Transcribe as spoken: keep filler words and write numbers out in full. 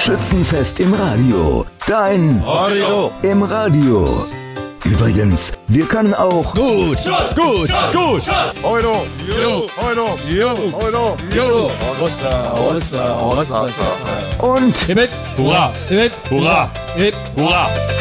Schützenfest im Radio. Dein Radio im Radio. Übrigens, wir können auch gut, gut, gut. Euro, Jo, Euro, jo, Euro, jo. Ossa, ossa, ossa, ossa. und Hip, hip, hurra, hip, hip, hurra, hip, hurra.